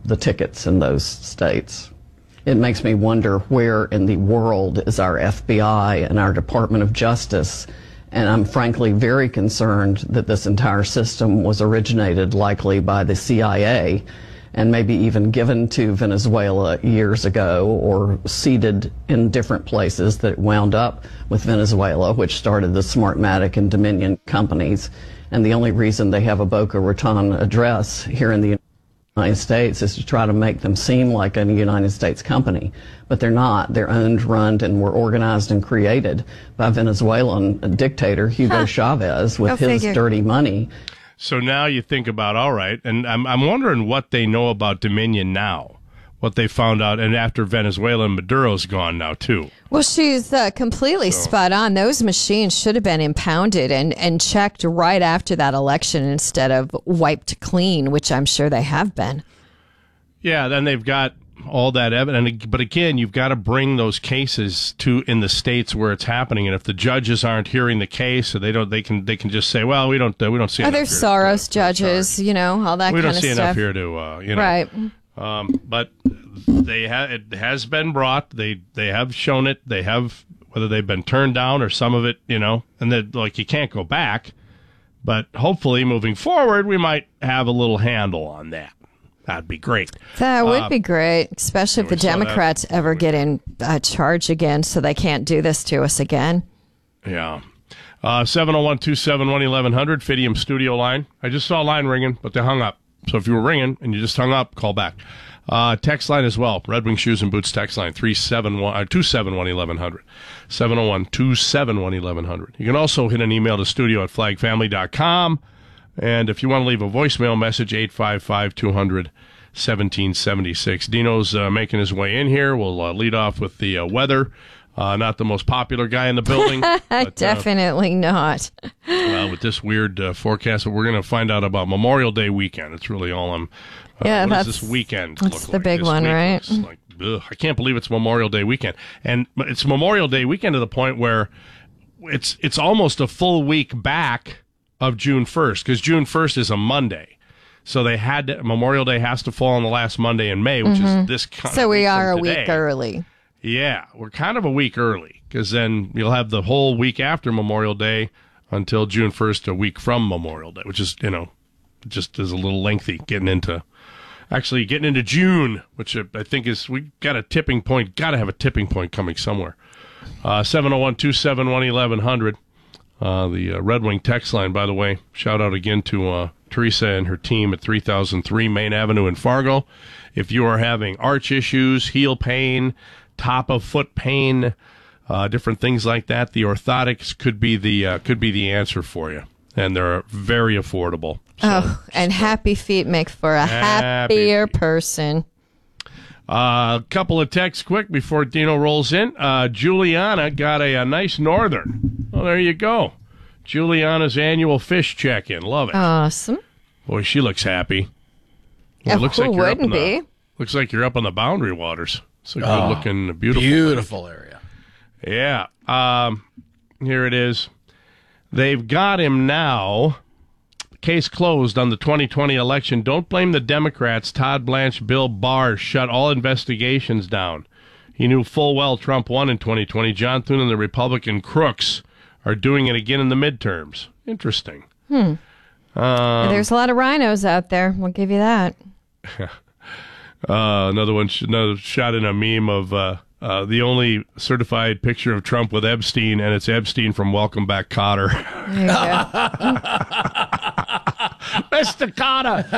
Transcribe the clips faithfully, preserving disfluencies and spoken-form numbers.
the tickets in those states. It makes me wonder where in the world is our F B I and our Department of Justice. And I'm frankly very concerned that this entire system was originated likely by the C I A and maybe even given to Venezuela years ago or seeded in different places that wound up with Venezuela, which started the Smartmatic and Dominion companies. And the only reason they have a Boca Raton address here in the United States is to try to make them seem like a United States company. But they're not. They're owned, run, and were organized and created by Venezuelan dictator Hugo huh. Chavez with Go his figure. dirty money. So now you think about, all right, and I'm I'm wondering what they know about Dominion now, what they found out, and after Venezuela and Maduro's gone now, too. Well, she's uh, completely so. spot on. Those machines should have been impounded and, and checked right after that election instead of wiped clean, which I'm sure they have been. Yeah, then they've got all that evidence. But again, you've got to bring those cases to in the states where it's happening. And if the judges aren't hearing the case, or they don't, they can they can just say, well, we don't uh, we don't see. Are enough there here Soros to, judges? You know, all that we kind of stuff. We don't see enough here to uh, you know. Right. Um, but they ha- it has been brought. They they have shown it. They have, whether they've been turned down or some of it, you know, and that like you can't go back. But hopefully, moving forward, we might have a little handle on that. That'd be great. That would uh, be great, especially if the Democrats that. ever get in uh, charge again, so they can't do this to us again. Yeah. Uh, seven oh one, two seven one, eleven hundred, Fidium studio line. I just saw a line ringing, but they hung up. So if you were ringing and you just hung up, call back. Uh, text line as well. Red Wing Shoes and Boots text line, three seven one, two seven one, eleven hundred. seven oh one, two seven one, eleven hundred. You can also hit an email to studio at flag family dot com. And if you want to leave a voicemail message, eight five five, two hundred, seventeen seventy-six. Dino's uh, making his way in here. We'll uh, lead off with the uh, weather. Uh, not the most popular guy in the building. But, Definitely uh, not. Well, with this weird uh, forecast, but we're going to find out about Memorial Day weekend. It's really all I'm... Uh, yeah, what that's, does this weekend that's look the like? big this one, right? Like, ugh, I can't believe it's Memorial Day weekend. And it's Memorial Day weekend to the point where it's it's almost a full week back of June first, because June first is a Monday. So they had to, Memorial Day has to fall on the last Monday in May, which mm-hmm. is this kind So of we week are a today. week early. Yeah, we're kind of a week early, because then you'll have the whole week after Memorial Day until June first, a week from Memorial Day, which is, you know, just is a little lengthy getting into, actually getting into June, which I think is, we got a tipping point, got to have a tipping point coming somewhere. Uh, seven oh one, two seven one, eleven hundred. Uh, the uh, Red Wing text line, by the way, shout out again to uh, Teresa and her team at three thousand three Main Avenue in Fargo. If you are having arch issues, heel pain, top of foot pain, uh, different things like that, the orthotics could be the uh, could be the answer for you, and they're very affordable. So, oh, and so, happy feet make for a happier feet. person. A uh, couple of texts quick before Dino rolls in. Uh, Juliana got a, a nice northern. Well, there you go. Juliana's annual fish check-in. Love it. Awesome. Boy, she looks happy. Well, oh, looks who like you're wouldn't up in the, be? Looks like you're up on the Boundary Waters. It's a oh, good-looking, beautiful Beautiful place. area. Yeah. Um, here it is. They've got him now. Case closed on the twenty twenty election. Don't blame the Democrats. Todd Blanche, Bill Barr shut all investigations down. He knew full well Trump won in twenty twenty. John Thune and the Republican crooks are doing it again in the midterms. Interesting. Hmm. Um, There's a lot of rhinos out there. We'll give you that. uh, another one, another shot in a meme of uh, uh, the only certified picture of Trump with Epstein, and it's Epstein from Welcome Back, Kotter. There you go. Mister Kotter.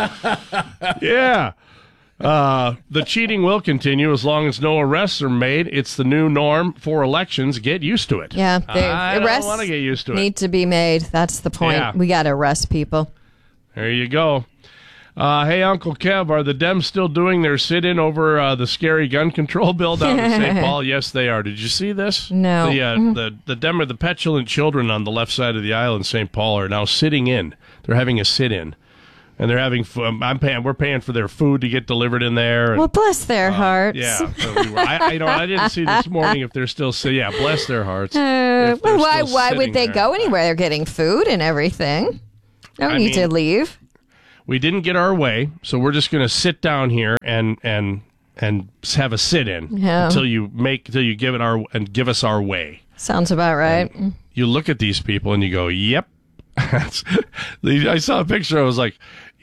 Yeah. Uh, the cheating will continue as long as no arrests are made. It's the new norm for elections. Get used to it. Yeah, I arrests don't want to get used to it. Need to be made. That's the point. Yeah. We got to arrest people. There you go. Uh, hey, Uncle Kev, are the Dems still doing their sit-in over uh, the scary gun control bill down in Saint Paul? Yes, they are. Did you see this? No. The uh, mm-hmm. the the Dem- the petulant children on the left side of the aisle in Saint Paul are now sitting in. They're having a sit-in, and they're having. Um, I'm paying. We're paying for their food to get delivered in there. And, well, bless their uh, hearts. Yeah. So we were, I, I you know I didn't see this morning if they're still. So yeah, bless their hearts. Uh, well, why? Why would they there. go anywhere? They're getting food and everything. No I need mean, to leave. we didn't get our way, so we're just going to sit down here and and and have a sit-in Yeah. until you make until you give it our and give us our way. Sounds about right. And you look at these people and you go, "Yep." I saw a picture. I was like,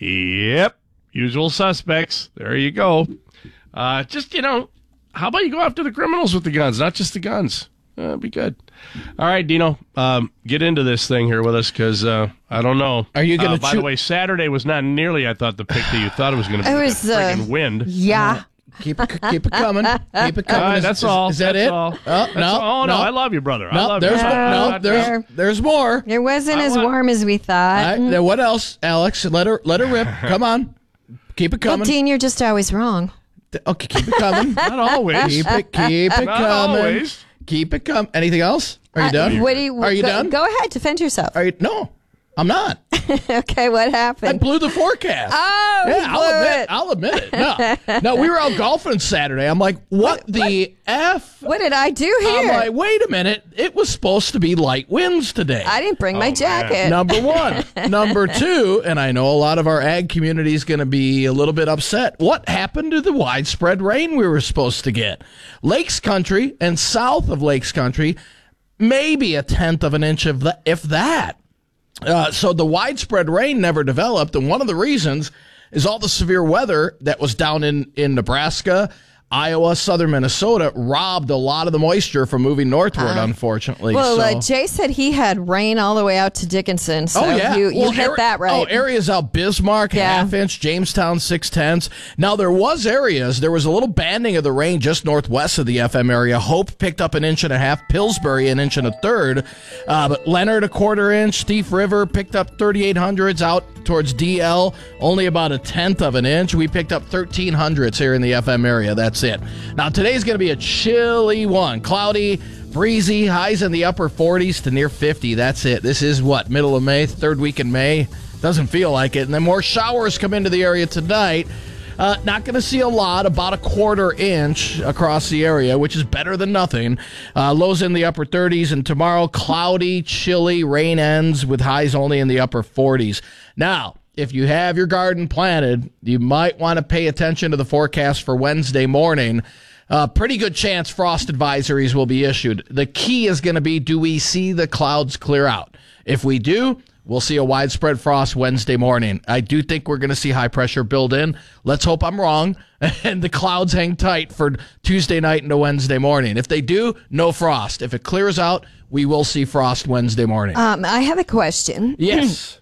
"Yep, usual suspects." There you go. Uh, just you know, how about you go after the criminals with the guns, not just the guns? That'd be good. All right, Dino, um, get into this thing here with us because uh, I don't know. Are you gonna Uh, by choo- the way, Saturday was not nearly, I thought, the pick that you thought it was going to be. It That was, uh, friggin' wind. Yeah. Keep it, keep it coming. Keep it coming. All right, Is- that's is, all. Is that That's it? all. Oh, That's no, all. Oh, no, no, I love you, brother. I no. love There's you. more. No, Not there's there. there's more. It wasn't I as want- warm as we thought. All right, now what else, Alex? Let her let her rip. Come on, keep it Well, coming. Dean, you're just always wrong. Okay, keep it coming. Not always. Keep it, keep it Not coming. always. Keep it coming. Anything else? Are you Uh, done? What do you, Are you go, done? Go ahead, defend yourself. Are you? No, I'm not. Okay, what I happened? blew the forecast. Oh, yeah, he I'll blew admit. it. I'll admit it. No, no, we were out golfing Saturday. I'm like, what, the f? What did I do I'm here? like, wait a minute. It was supposed to be light winds today. I didn't bring my man. jacket. Number one. Number two, and I know a lot of our ag community is going to be a little bit upset. What happened to the widespread rain we were supposed to get? Lakes Country and south of Lakes Country, maybe a tenth of an inch of the, if that. Uh, so the widespread rain never developed, and one of the reasons is all the severe weather that was down in, in Nebraska, Iowa, southern Minnesota robbed a lot of the moisture from moving northward, unfortunately. Well, so. uh, Jay said he had rain all the way out to Dickinson, so Oh yeah, you, you Well, hit area- that right. Oh, areas out Bismarck, Yeah. half inch, Jamestown, six tenths. Now there was areas. There was a little banding of the rain just northwest of the F M area. Hope picked up an inch and a half. Pillsbury an inch and a third. Uh, but Leonard a quarter inch. Thief River picked up thirty-eight hundreds out towards D L, only about a tenth of an inch. We picked up thirteen hundredths here in the F M area. That's it. Now today's going to be a chilly one, cloudy. Breezy, highs in the upper forties to near fifty. That's it. This is what, middle of May, third week in May? Doesn't feel like it. And then more showers come into the area tonight. Uh, not going to see a lot, about a quarter inch across the area, which is better than nothing. Uh, lows in the upper thirties, and tomorrow, cloudy, chilly, rain ends with highs only in the upper forties. Now, if you have your garden planted, you might want to pay attention to the forecast for Wednesday morning. Uh, pretty good chance frost advisories will be issued. The key is going to be, do we see the clouds clear out? If we do, we'll see a widespread frost Wednesday morning. I do think we're going to see high pressure build in. Let's hope I'm wrong and the clouds hang tight for Tuesday night into Wednesday morning. If they do, no frost. If it clears out, we will see frost Wednesday morning. um, I have a question. Yes.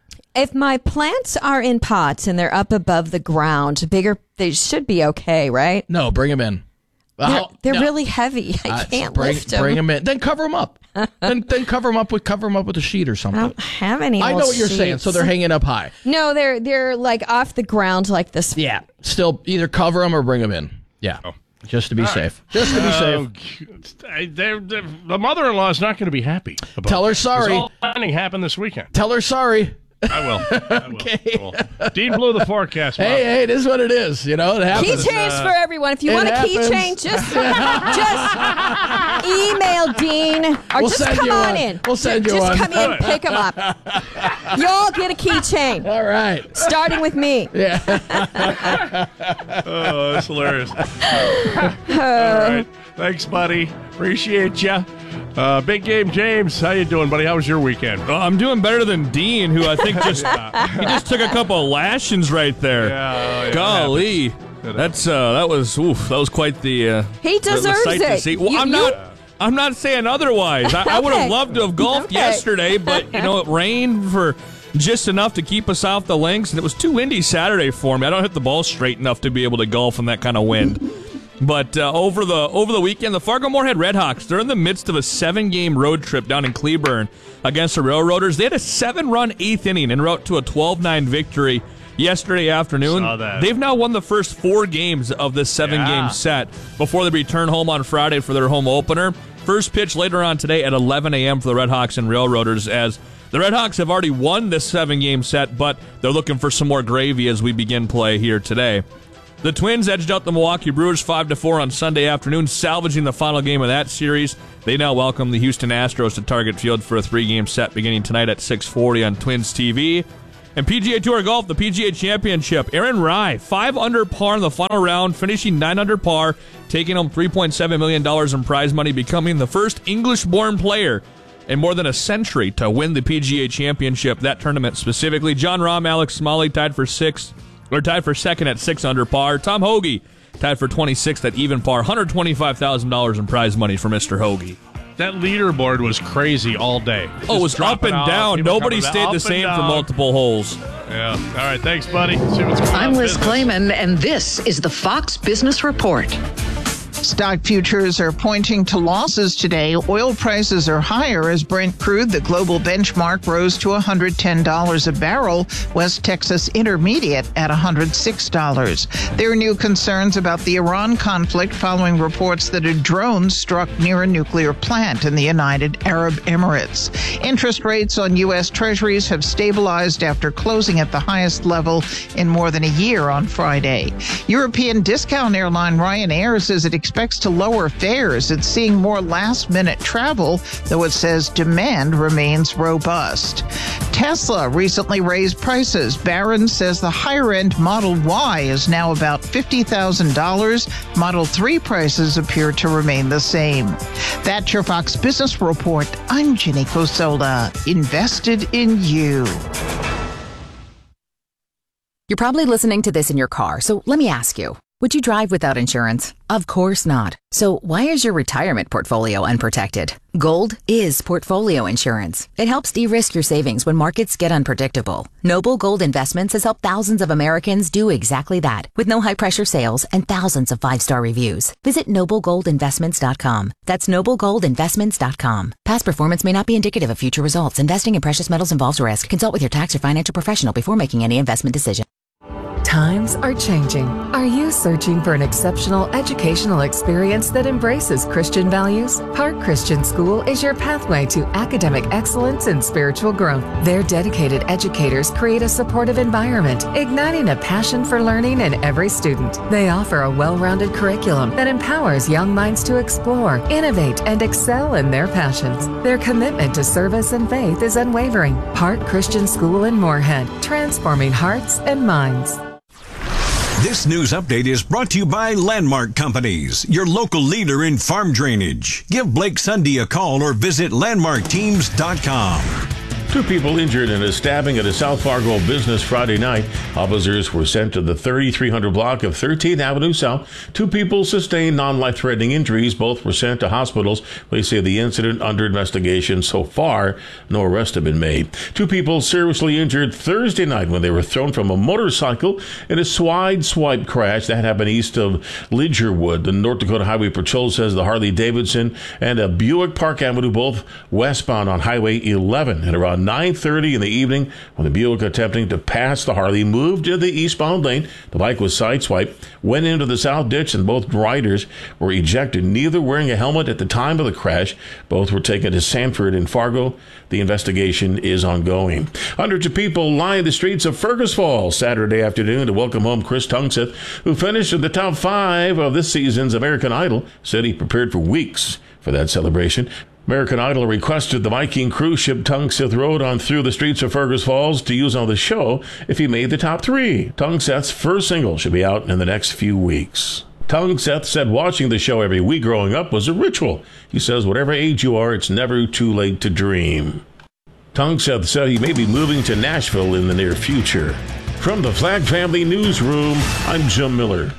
If my plants are in pots and they're up above the ground, bigger, they should be okay, right? No, bring them in. They're, How- they're no. really heavy. I Uh, can't bring, lift them. Bring them in. Then cover them up. then then cover them up with cover them up with a sheet or I something. don't have any. I know old what you're saying. sheets. So they're hanging up high. No, they're they're like off the ground like this. Yeah. Still either cover them or bring them in. Yeah. Just to be safe. Just to be safe. Oh, I- they're- they're- the mother-in-law is not going to be happy about Tell her this. sorry. This whole planning happened this weekend. Tell her sorry. I will. I will. Okay. I will. Dean blew the forecast. Hey, hey, it is what it is. You know, it Key happens. change for everyone. If you it want a key happens. change, just just email Dean or We'll just send come you on one. in. We'll send you just one. come in, pick them up. You'll get a key chain, All right. starting with me. Oh, that's hilarious. All right. Thanks, buddy. Appreciate ya. Uh, Big Game James, how you doing, buddy? How was your weekend? Well, I'm doing better than Dean, who I think just he just took a couple of lashings right there. Yeah, yeah, Golly, that's uh, that was oof, that was quite the. Uh, He the- the deserves sight to it. see. Well, You- I'm you- not. I'm not saying otherwise. I, I would have Okay. loved to have golfed Okay. yesterday, but you know it rained for just enough to keep us off the links, and it was too windy Saturday for me. I don't hit the ball straight enough to be able to golf in that kind of wind. But uh, over the over the weekend, the Fargo-Moorhead Redhawks, they're in the midst of a seven-game road trip down in Cleburne against the Railroaders. They had a seven-run eighth inning en route to a twelve nine victory yesterday afternoon. Saw that. They've now won the first four games of this seven-game Yeah. set before they return home on Friday for their home opener. First pitch later on today at eleven a.m. for the Redhawks and Railroaders, as the Redhawks have already won this seven-game set, but they're looking for some more gravy as we begin play here today. The Twins edged out the Milwaukee Brewers five to four on Sunday afternoon, salvaging the final game of that series. They now welcome the Houston Astros to Target Field for a three-game set beginning tonight at six forty on Twins T V. And P G A Tour Golf, the P G A Championship. Aaron Rai, five under par in the final round, finishing nine under par, taking home three point seven million dollars in prize money, becoming the first English-born player in more than a century to win the P G A Championship, that tournament specifically. John Rahm, Alex Smalley tied for six, or tied for second at six under par. Tom Hoagie tied for twenty-sixth at even par, one hundred twenty-five thousand dollars in prize money for Mister Hoagie. That leaderboard was crazy all day. Oh, it was up and down. Nobody stayed the same for multiple holes. Yeah. All right. Thanks, buddy. See what's going on. I'm Liz Clayman, and this is the Fox Business Report. Stock futures are pointing to losses today. Oil prices are higher as Brent crude, the global benchmark, rose to one hundred ten dollars a barrel. West Texas Intermediate at one hundred six dollars. There are new concerns about the Iran conflict following reports that a drone struck near a nuclear plant in the United Arab Emirates. Interest rates on U S Treasuries have stabilized after closing at the highest level in more than a year on Friday. European discount airline Ryanair says it expects to lower fares. It's seeing more last-minute travel, though it says demand remains robust. Tesla recently raised prices. Barron says the higher-end Model Y is now about fifty thousand dollars. Model three prices appear to remain the same. That's your Fox Business Report. I'm Ginny Cosola. Invested in you. You're probably listening to this in your car, so let me ask you. Would you drive without insurance? Of course not. So why is your retirement portfolio unprotected? Gold is portfolio insurance. It helps de-risk your savings when markets get unpredictable. Noble Gold Investments has helped thousands of Americans do exactly that, with no high-pressure sales and thousands of five-star reviews. Visit noble gold investments dot com. That's noble gold investments dot com. Past performance may not be indicative of future results. Investing in precious metals involves risk. Consult with your tax or financial professional before making any investment decision. Times are changing. Are you searching for an exceptional educational experience that embraces Christian values? Park Christian School is your pathway to academic excellence and spiritual growth. Their dedicated educators create a supportive environment, igniting a passion for learning in every student. They offer a well-rounded curriculum that empowers young minds to explore, innovate, and excel in their passions. Their commitment to service and faith is unwavering. Park Christian School in Moorhead, transforming hearts and minds. This news update is brought to you by Landmark Companies, your local leader in farm drainage. Give Blake Sunday a call or visit landmark teams dot com. Two people injured in a stabbing at a South Fargo business Friday night. Officers were sent to the thirty-three hundred block of thirteenth Avenue South. Two people sustained non-life-threatening injuries. Both were sent to hospitals. They say the incident under investigation. So far, no arrests have been made. Two people seriously injured Thursday night when they were thrown from a motorcycle in a swide-swipe crash. That happened east of Lidgerwood. The North Dakota Highway Patrol says the Harley-Davidson and a Buick Park Avenue, both westbound on Highway eleven, and around nine thirty in the evening, when the Buick attempting to pass the Harley moved to the eastbound lane. The bike was sideswiped, went into the south ditch, and both riders were ejected, neither wearing a helmet at the time of the crash. Both were taken to Sanford in Fargo. The investigation is ongoing. Hundreds of people lined the streets of Fergus Falls Saturday afternoon to welcome home Chris Tungseth, who finished in the top five of this season's American Idol. Said he prepared for weeks for that celebration. American Idol requested the Viking cruise ship Tungseth rode on through the streets of Fergus Falls to use on the show if he made the top three. Tungseth's first single should be out in the next few weeks. Tungseth said watching the show every week growing up was a ritual. He says whatever age you are, it's never too late to dream. Tungseth said he may be moving to Nashville in the near future. From the Flag Family Newsroom, I'm Jim Miller.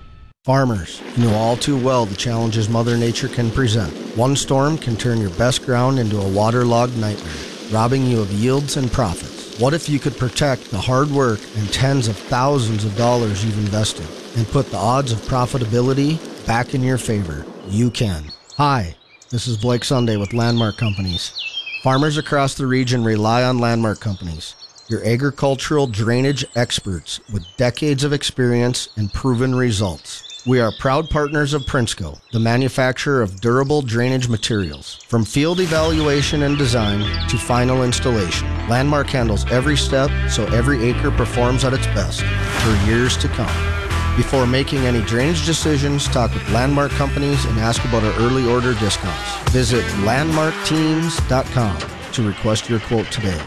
Farmers know all too well the challenges Mother Nature can present. One storm can turn your best ground into a waterlogged nightmare, robbing you of yields and profits. What if you could protect the hard work and tens of thousands of dollars you've invested and put the odds of profitability back in your favor? You can. Hi, this is Blake Sunday with Landmark Companies. Farmers across the region rely on Landmark Companies, your agricultural drainage experts with decades of experience and proven results. We are proud partners of Prinsco, the manufacturer of durable drainage materials. From field evaluation and design to final installation, Landmark handles every step so every acre performs at its best for years to come. Before making any drainage decisions, talk with Landmark Companies and ask about our early order discounts. Visit landmark teams dot com to request your quote today.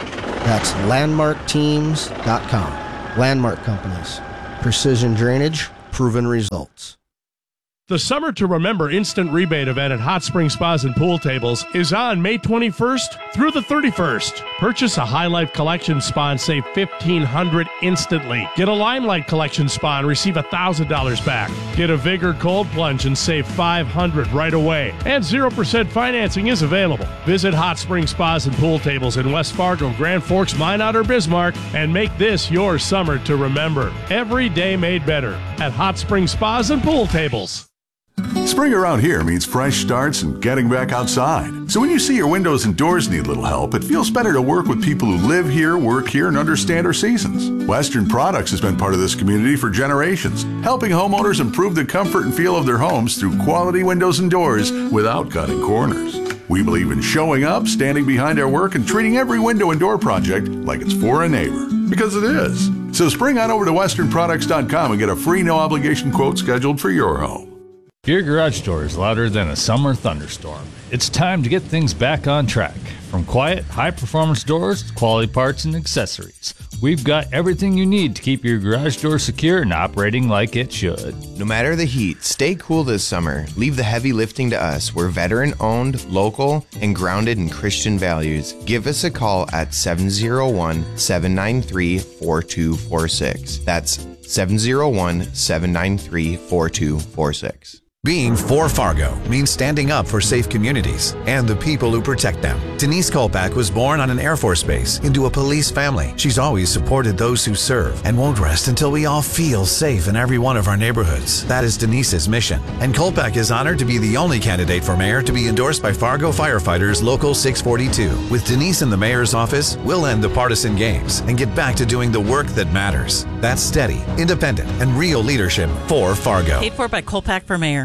That's landmark teams dot com. Landmark Companies. Precision drainage, proven results. The Summer to Remember instant rebate event at Hot Spring Spas and Pool Tables is on May twenty-first through the thirty-first. Purchase a High Life Collection spa and save fifteen hundred dollars instantly. Get a Limelight Collection spa and receive one thousand dollars back. Get a Vigor Cold Plunge and save five hundred dollars right away. And zero percent financing is available. Visit Hot Spring Spas and Pool Tables in West Fargo, Grand Forks, Minot, or Bismarck and make this your summer to remember. Every day made better at Hot Spring Spas and Pool Tables. Spring around here means fresh starts and getting back outside. So when you see your windows and doors need little help, it feels better to work with people who live here, work here, and understand our seasons. Western Products has been part of this community for generations, helping homeowners improve the comfort and feel of their homes through quality windows and doors without cutting corners. We believe in showing up, standing behind our work, and treating every window and door project like it's for a neighbor. Because it is. So spring on over to western products dot com and get a free no-obligation quote scheduled for your home. Your garage door is louder than a summer thunderstorm. It's time to get things back on track. From quiet, high-performance doors to quality parts and accessories, we've got everything you need to keep your garage door secure and operating like it should. No matter the heat, stay cool this summer. Leave the heavy lifting to us. We're veteran-owned, local, and grounded in Christian values. Give us a call at seven oh one, seven nine three, four two four six. That's seven oh one, seven nine three, four two four six. Being for Fargo means standing up for safe communities and the people who protect them. Denise Kolpak was born on an Air Force base into a police family. She's always supported those who serve and won't rest until we all feel safe in every one of our neighborhoods. That is Denise's mission. And Kolpak is honored to be the only candidate for mayor to be endorsed by Fargo Firefighters Local six forty-two. With Denise in the mayor's office, we'll end the partisan games and get back to doing the work that matters. That's steady, independent, and real leadership for Fargo. Paid for by Kolpak for mayor.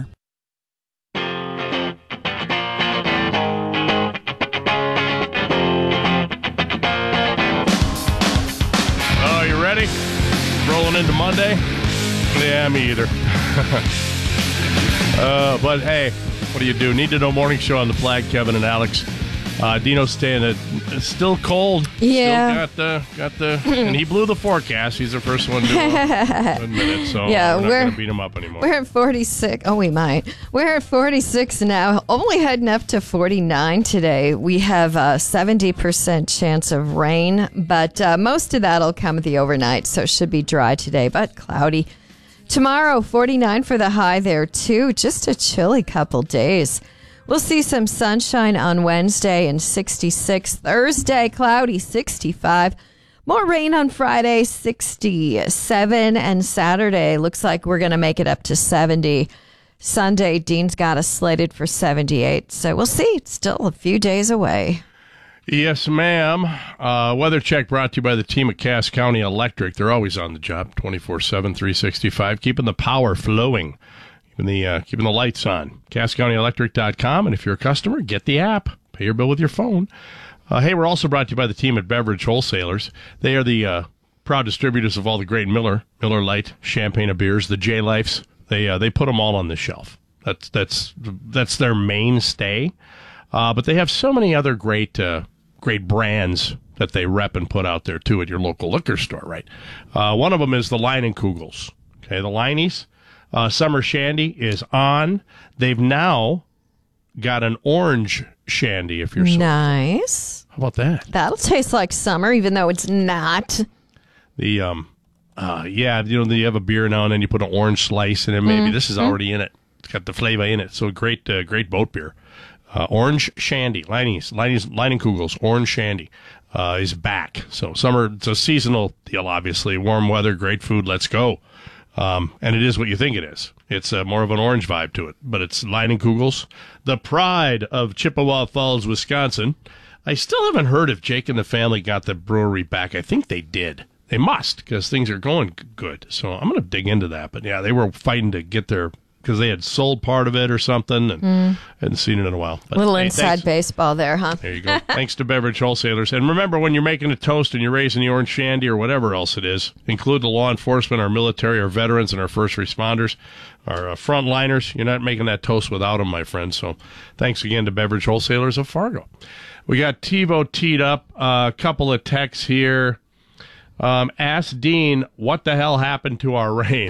Ready? Rolling into Monday? Yeah, me either. uh, but hey, what do you do? Need to know morning show on the flag, Kevin and Alex. Uh, Dino's staying at, it's still cold. Yeah. Still got the, got the, and he blew the forecast. He's the first one to uh, admit it, so yeah, we're not we're, going to beat him up anymore. We're at forty-six. Oh, we might. We're at forty-six now, only heading up to forty-nine today. We have a seventy percent chance of rain, but uh, most of that will come the overnight, so it should be dry today, but cloudy. Tomorrow, forty-nine for the high there, too. Just a chilly couple days. We'll see some sunshine on Wednesday and sixty-six. Thursday, cloudy, sixty-five. More rain on Friday, sixty-seven. And Saturday, looks like we're going to make it up to seventy. Sunday, Dean's got us slated for seventy-eight. So we'll see. It's still a few days away. Yes, ma'am. Uh, weather check brought to you by the team at Cass County Electric. They're always on the job, twenty-four seven, three sixty-five, keeping the power flowing. Keeping the, uh, keeping the lights on. cass county electric dot com, and if you're a customer, get the app. Pay your bill with your phone. Uh, hey, we're also brought to you by the team at Beverage Wholesalers. They are the uh, proud distributors of all the great Miller, Miller Lite, Champagne of beers, the J-Lifes. They uh, they put them all on the shelf. That's that's that's their mainstay. Uh, but they have so many other great uh, great brands that they rep and put out there, too, at your local liquor store, right? Uh, one of them is the Leinenkugels. Okay, the Leinies. Uh, Summer Shandy is on. They've now got an orange shandy, if you're so. Nice. How about that? That'll taste like summer, even though it's not. The, um, uh, yeah, you know, you have a beer now and then you put an orange slice in it. Maybe mm-hmm. This is already in it. It's got the flavor in it. So great, uh, great boat beer. Uh, orange shandy, Leinies, Leinies, Leinenkugels, orange shandy uh, is back. So summer, it's a seasonal deal, obviously. Warm weather, great food, let's go. Um, and it is what you think it is. It's uh, more of an orange vibe to it. But it's Leinenkugels, the pride of Chippewa Falls, Wisconsin. I still haven't heard if Jake and the family got the brewery back. I think they did. They must, because things are going good. So I'm going to dig into that. But, yeah, they were fighting to get their because they had sold part of it or something and Mm. hadn't seen it in a while. But, Little hey, inside thanks. baseball there, huh? There you go. Thanks to Beverage Wholesalers. And remember, when you're making a toast and you're raising the orange shandy or whatever else it is, include the law enforcement, our military, our veterans, and our first responders, our uh, frontliners. You're not making that toast without them, my friends. So thanks again to Beverage Wholesalers of Fargo. We got TiVo teed up. A uh, couple of texts here. Um, ask Dean, what the hell happened to our rain?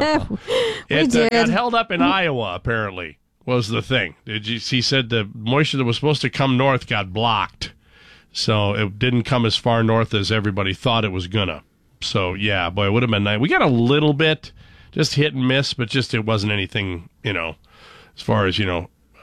It uh, got held up in Iowa, apparently, was the thing. Did you, he said the moisture that was supposed to come north got blocked. So it didn't come as far north as everybody thought it was gonna. So, yeah, boy, it would have been nice. We got a little bit, just hit and miss, but just it wasn't anything, you know, as far as, you know,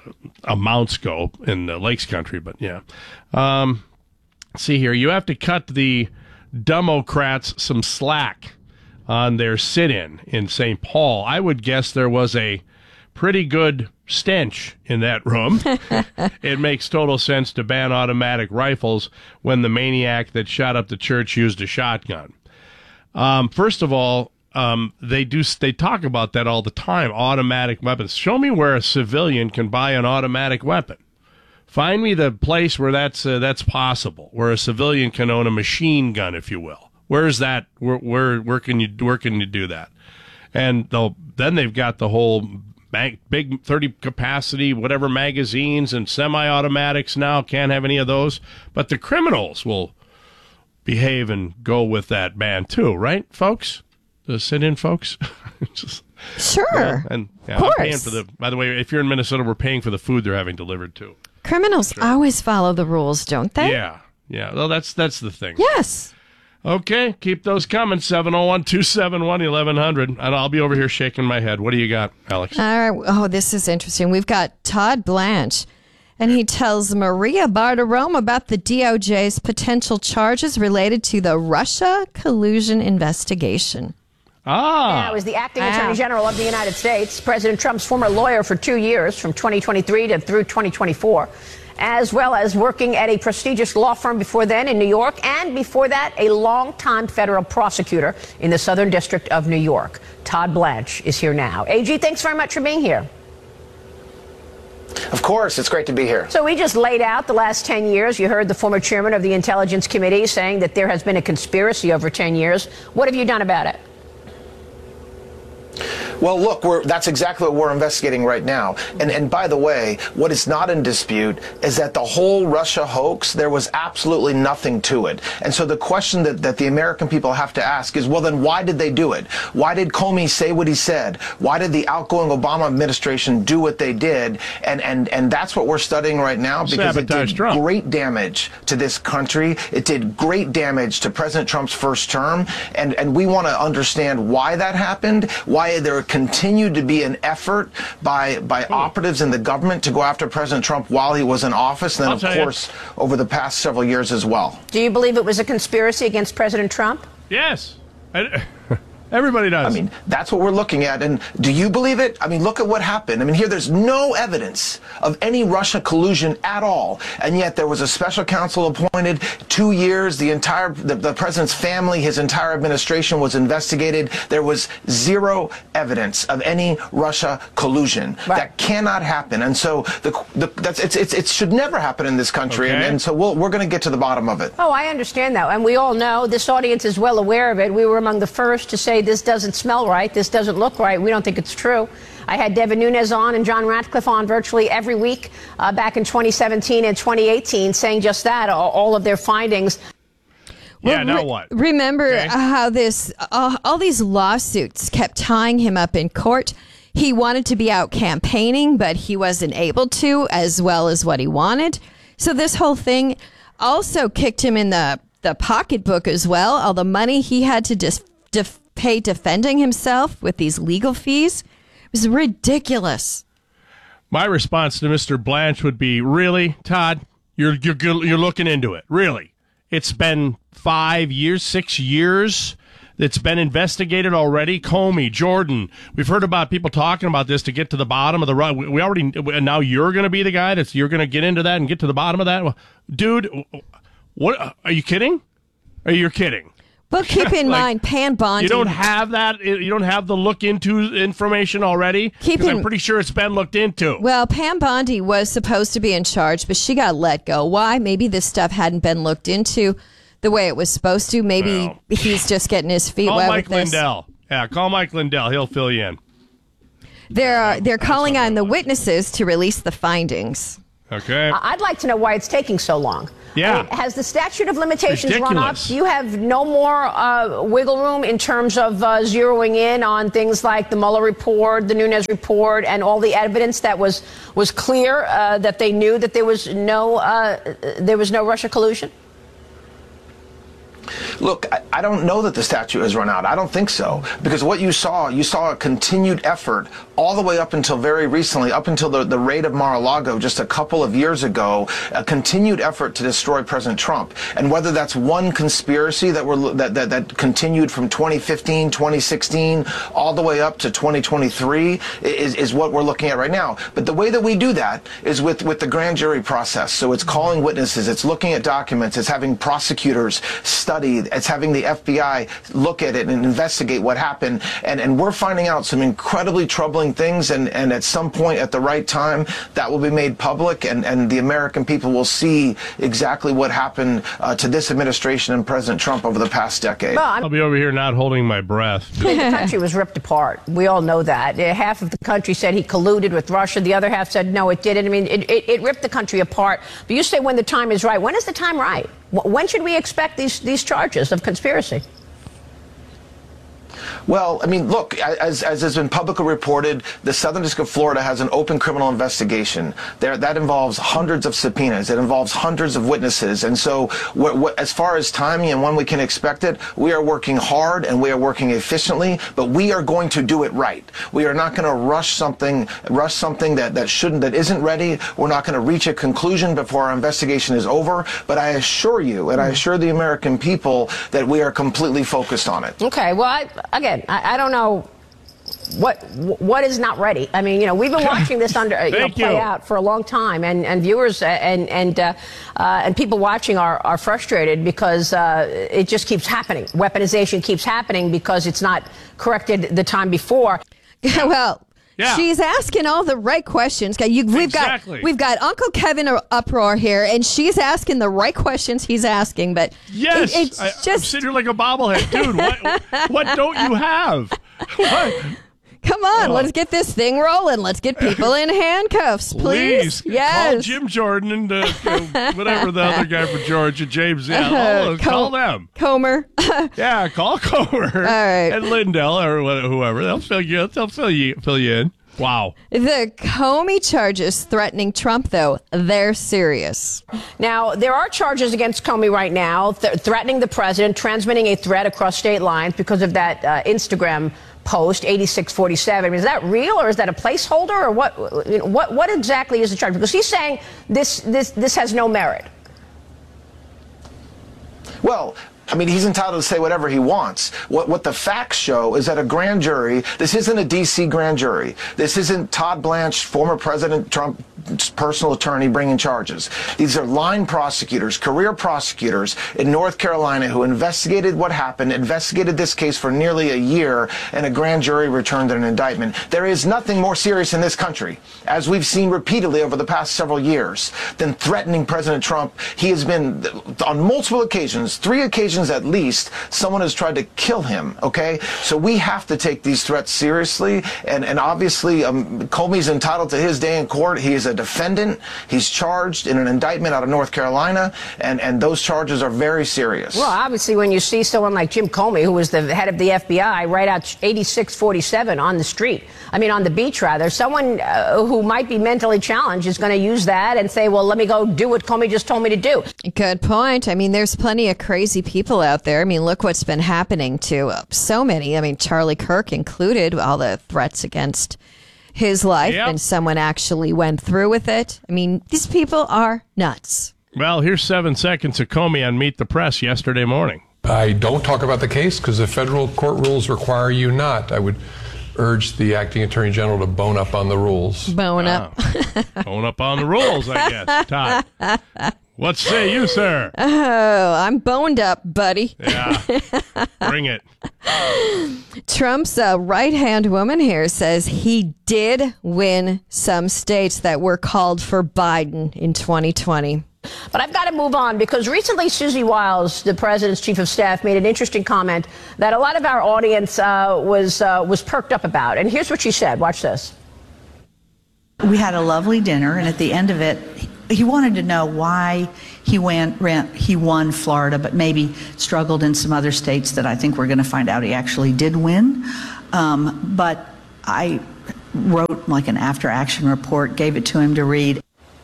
amounts go in the Lakes country. But, yeah. Um, see here, you have to cut the Democrats some slack on their sit-in in Saint Paul. I would guess there was a pretty good stench in that room. It makes total sense to ban automatic rifles when the maniac that shot up the church used a shotgun. Um, first of all, um, they do they talk about that all the time, automatic weapons. Show me where a civilian can buy an automatic weapon. Find me the place where that's uh, that's possible, where a civilian can own a machine gun, if you will. Where is that? Where where, where can you where can you do that? And then they've got the whole mag, big thirty capacity, whatever magazines and semi-automatics now. Can't have any of those. But the criminals will behave and go with that ban too, right, folks? The sit-in folks. Just, sure, yeah, and yeah, of course. I'm paying for the. By the way, if you're in Minnesota, we're paying for the food they're having delivered too. Criminals sure. always follow the rules, don't they? Yeah, yeah. Well, that's that's the thing. Yes. Okay, keep those coming. seven oh one, two seven one, eleven hundred. And I'll be over here shaking my head. What do you got, Alex? All right. Oh, this is interesting. We've got Todd Blanche, and he tells Maria Bartiromo about the D O J's potential charges related to the Russia collusion investigation. Ah. I was the acting attorney general of the United States, President Trump's former lawyer for two years, from twenty twenty-three to through twenty twenty-four, as well as working at a prestigious law firm before then in New York, and before that, a longtime federal prosecutor in the Southern District of New York. Todd Blanche is here now. A G, thanks very much for being here. Of course, it's great to be here. So we just laid out the last ten years. You heard the former chairman of the Intelligence Committee saying that there has been a conspiracy over ten years. What have you done about it? Well, look, we're, that's exactly what we're investigating right now. And, and by the way, what is not in dispute is that the whole Russia hoax, there was absolutely nothing to it. And so the question that, that the American people have to ask is, well, then why did they do it? Why did Comey say what he said? Why did the outgoing Obama administration do what they did? And, and, and that's what we're studying right now, because Sabotage it did Trump. great damage to this country. It did great damage to President Trump's first term. And, and we want to understand why that happened, why there continued to be an effort by by operatives in the government to go after President Trump while he was in office, and then, of course, over the past several years as well. Do you believe it was a conspiracy against President Trump? Yes. I, everybody does. I mean, that's what we're looking at. And do you believe it? I mean, look at what happened. I mean, here there's no evidence of any Russia collusion at all. And yet there was a special counsel appointed, two years, the entire, the, the president's family, his entire administration was investigated. There was zero evidence of any Russia collusion. Right. That cannot happen. And so the, the, that's, it's, it's, it should never happen in this country. Okay. And, and so we'll, we're going to get to the bottom of it. Oh, I understand that. And we all know, this audience is well aware of it. We were among the first to say this doesn't smell right, this doesn't look right, we don't think it's true. I had Devin Nunes on and John Ratcliffe on virtually every week uh, back in twenty seventeen and twenty eighteen, saying just that, all, all of their findings. Yeah, well, now re- what? Remember Okay. how this, uh, all these lawsuits kept tying him up in court. He wanted to be out campaigning, but he wasn't able to, as well as what he wanted. So this whole thing also kicked him in the, the pocketbook as well. All the money he had to dis- def- pay defending himself with these legal fees. It was ridiculous. My response to Mister Blanche would be, really, Todd? You're you're you're looking into it, really? It's been five years, six years. It's been investigated already. Comey, Jordan. We've heard about people talking about this to get to the bottom of the run. We already, and now you're going to be the guy that's you're going to get into that and get to the bottom of that, dude. What? Are you kidding? Are you kidding? But keep in Like, mind, Pam Bondi. You don't have that. You don't have the look into information already. Keep 'Cause in- I'm pretty sure it's been looked into. Well, Pam Bondi was supposed to be in charge, but she got let go. Why? Maybe this stuff hadn't been looked into the way it was supposed to. Maybe Well, he's just getting his feet Call wet Mike with this. Lindell. Yeah, call Mike Lindell. He'll fill you in. They're they're calling on the witnesses to release the findings. Okay. I'd like to know why it's taking so long. Yeah. I mean, has the statute of limitations run up? Ridiculous. Do you have no more uh, wiggle room in terms of uh, zeroing in on things like the Mueller report, the Nunes report, and all the evidence that was was clear uh, that they knew that there was no uh, there was no Russia collusion? Look, I, I don't know that the statute has run out. I don't think so. Because what you saw, you saw a continued effort all the way up until very recently, up until the, the raid of Mar-a-Lago just a couple of years ago, a continued effort to destroy President Trump. And whether that's one conspiracy that were that, that, that continued from twenty fifteen, twenty sixteen, all the way up to twenty twenty-three is, is what we're looking at right now. But the way that we do that is with, with the grand jury process. So it's calling witnesses, it's looking at documents, it's having prosecutors study, it's having the F B I look at it and investigate what happened. And, and we're finding out some incredibly troubling things. And, and at some point at the right time, that will be made public. And, and the American people will see exactly what happened uh, to this administration and President Trump over the past decade. Well, I'm- I'll be over here not holding my breath. I mean, the country was ripped apart. We all know that. Uh, Half of the country said he colluded with Russia. The other half said, no, it didn't. I mean, it, it, it ripped the country apart. But you say when the time is right. When is the time right? Wh- When should we expect these, these charges of conspiracy? Well, I mean, look, as, as has been publicly reported, the Southern District of Florida has an open criminal investigation. There, that involves hundreds of subpoenas. It involves hundreds of witnesses. And so what, what, as far as timing and when we can expect it, we are working hard and we are working efficiently, but we are going to do it right. We are not going to rush something, rush something that, that shouldn't, that isn't ready. We're not going to reach a conclusion before our investigation is over. But I assure you, and I assure the American people, that we are completely focused on it. Okay, well, I, again, I, I don't know what what is not ready. I mean, you know, we've been watching this under you know, Thank play you. out for a long time, and, and viewers and and uh, uh, and people watching are, are frustrated because uh, it just keeps happening. Weaponization keeps happening because it's not corrected the time before. Well, Yeah. she's asking all the right questions. You, we've Exactly. got we've got Uncle Kevin uproar here, and she's asking the right questions he's asking. But Yes, it, it's I, I'm just sitting here like a bobblehead, dude. What, what don't you have? What? come on, Oh. let's get this thing rolling. Let's get people in handcuffs, please. Please, Yes. call Jim Jordan and uh, uh, whatever the other guy from Georgia, James. Yeah, Uh, oh, Co- call them. Comer. Yeah, call Comer All right. and Lindell or wh- whoever. They'll fill you. They'll fill you. Fill you in. Wow. The Comey charges threatening Trump, though, they're serious. Now, there are charges against Comey right now, th- threatening the president, transmitting a threat across state lines because of that uh, Instagram post, eighty-six forty-seven. Is that real, or is that a placeholder, or what? You know, what, what exactly is the charge? Because he's saying this, this, this has no merit. Well, I mean, he's entitled to say whatever he wants. What what the facts show is that a grand jury, this isn't a D C grand jury. This isn't Todd Blanche, former President Trump's personal attorney, bringing charges. These are line prosecutors, career prosecutors in North Carolina who investigated what happened, investigated this case for nearly a year, and a grand jury returned an indictment. There is nothing more serious in this country, as we've seen repeatedly over the past several years, than threatening President Trump. He has been, on multiple occasions, three occasions at least, someone has tried to kill him, okay? So we have to take these threats seriously, and, and obviously um, Comey's entitled to his day in court. He is a defendant. He's charged in an indictment out of North Carolina, and, and those charges are very serious. Well, obviously, when you see someone like Jim Comey, who was the head of the F B I, write out eighty-six forty-seven on the street, I mean, on the beach, rather, someone uh, who might be mentally challenged is going to use that and say, well, let me go do what Comey just told me to do. Good point. I mean, there's plenty of crazy people out there. I mean, look what's been happening to uh, so many. I mean, Charlie Kirk included, all the threats against his life, Yep. and someone actually went through with it. I mean, these people are nuts. Well, here's seven seconds of Comey on Meet the Press yesterday morning. I don't talk about the case because the federal court rules require you not. I would urge the acting attorney general to bone up on the rules. Bone up. Bone up on the rules, I guess. Todd. What say you, sir? Oh, I'm boned up, buddy. Yeah. Bring it. Trump's uh, right-hand woman here says he did win some states that were called for Biden in twenty twenty. But I've got to move on because recently Susie Wiles, the president's chief of staff, made an interesting comment that a lot of our audience uh, was uh, was perked up about. And here's what she said. Watch this. We had a lovely dinner, and at the end of it, he wanted to know why he went, ran, he won Florida, but maybe struggled in some other states that I think we're going to find out he actually did win. Um, but I wrote like an after-action report, gave it to him to read.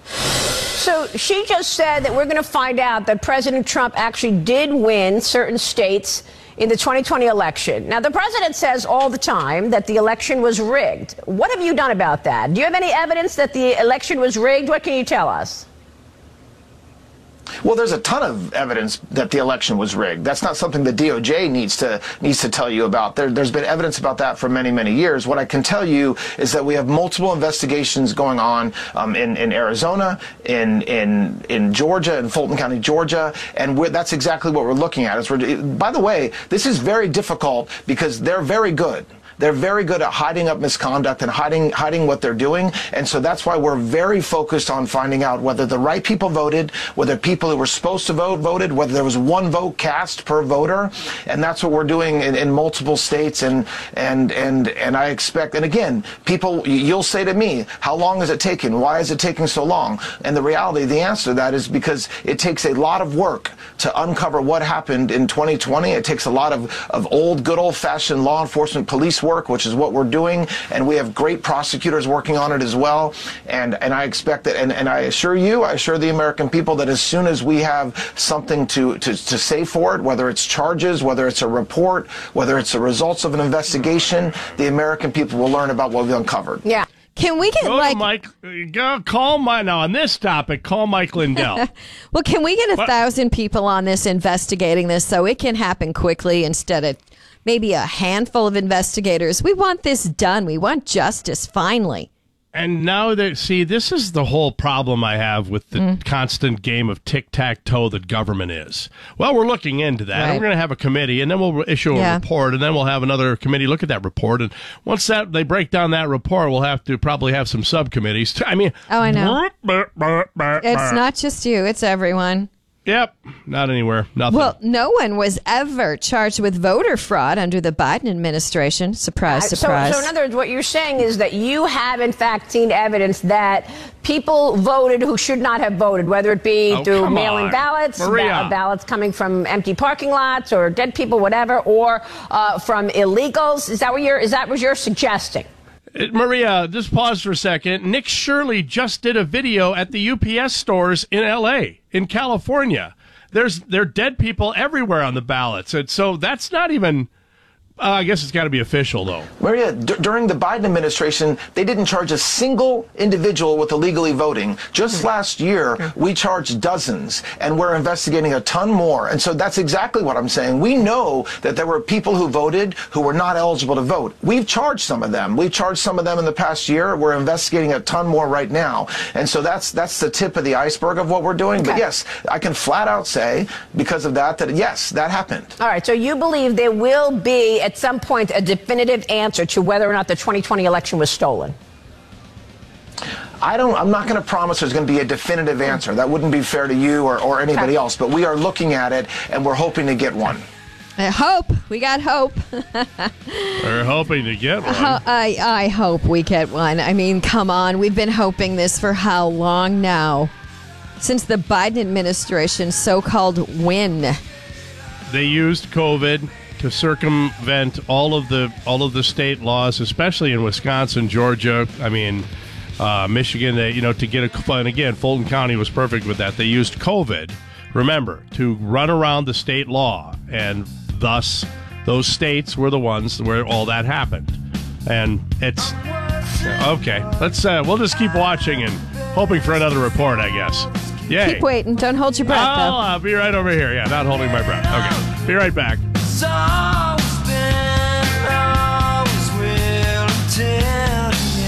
So she just said that we're going to find out that President Trump actually did win certain states in the twenty twenty election. Now, the president says all the time that the election was rigged. What have you done about that? Do you have any evidence that the election was rigged? What can you tell us? Well, there's a ton of evidence that the election was rigged. That's not something the D O J needs to needs to tell you about. There, there's been evidence about that for many, many years. What I can tell you is that we have multiple investigations going on um, in, in Arizona, in in in Georgia, in Fulton County, Georgia, and we're, that's exactly what we're looking at. Is we're, by the way, this is very difficult because they're very good. They're very good at hiding up misconduct and hiding hiding what they're doing. And so that's why we're very focused on finding out whether the right people voted, whether people who were supposed to vote voted, whether there was one vote cast per voter. And that's what we're doing in, in multiple states. And and and and I expect, and again, people, you'll say to me, how long is it taking? Why is it taking so long? And the reality, the answer to that is because it takes a lot of work to uncover what happened in twenty twenty. It takes a lot of, of old, good old-fashioned law enforcement police work, which is what we're doing, and we have great prosecutors working on it as well. And and I expect that, and, and I assure you, I assure the American people that as soon as we have something to, to, to say for it, whether it's charges, whether it's a report, whether it's the results of an investigation, the American people will learn about what we've uncovered. Yeah. Can we get go like to Mike? Go call my now on this topic. Call Mike Lindell. Well, can we get a What? thousand people on this investigating this so it can happen quickly instead of maybe a handful of investigators? We want this done. We want justice finally. And now that, see, this is the whole problem I have with the mm. constant game of tic-tac-toe that government is. Well, we're looking into that. Right. We're going to have a committee, and then we'll issue a Yeah. report, and then we'll have another committee look at that report. And once that they break down that report, we'll have to probably have some subcommittees. I mean, Oh, I know. It's It's not just you, it's everyone. Yep, not anywhere. Nothing. Well, no one was ever charged with voter fraud under the Biden administration. Surprise, So, surprise. so in other words, what you're saying is that you have, in fact, seen evidence that people voted who should not have voted, whether it be Oh, through come mail-in on. ballots, Maria. ba- ballots coming from empty parking lots or dead people, whatever, or uh, from illegals. Is that what you're? Is that what you're suggesting? Uh, Maria, just pause for a second. Nick Shirley just did a video at the U P S stores in L A, in California. There's there are dead people everywhere on the ballots. And so that's not even, uh, I guess it's got to be official, though. Maria, d- during the Biden administration, they didn't charge a single individual with illegally voting. Just last year, we charged dozens, and we're investigating a ton more. And so that's exactly what I'm saying. We know that there were people who voted who were not eligible to vote. We've charged some of them. We've charged some of them in the past year. We're investigating a ton more right now. And so that's that's the tip of the iceberg of what we're doing. Okay. But yes, I can flat out say, because of that, that yes, that happened. All right, so you believe there will be, at some point, a definitive answer to whether or not the twenty twenty election was stolen? I don't, I'm not going to promise there's going to be a definitive answer. That wouldn't be fair to you or, or anybody Okay. else, but we are looking at it and we're hoping to get one. I hope. We got hope. We're hoping to get one. Ho- I, I hope we get one. I mean, come on. We've been hoping this for how long now? Since the Biden administration's so-called win. They used COVID to circumvent all of the all of the state laws, especially in Wisconsin, Georgia. I mean, uh, Michigan. They, you know, to get a and again, Fulton County was perfect with that. They used COVID, remember, to run around the state law, and thus those states were the ones where all that happened. And it's okay. Let's uh, we'll just keep watching and hoping for another report, I guess. Yay. Keep waiting. Don't hold your breath, Oh, though. I'll be right over here. Yeah, not holding my breath. Okay. Be right back. After